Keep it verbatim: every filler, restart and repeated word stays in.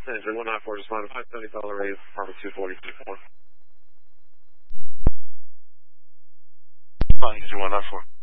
Engine one nine four, just line five seventy Bella Rays, Apartment two forty-two four. Fine, Engine one nine four.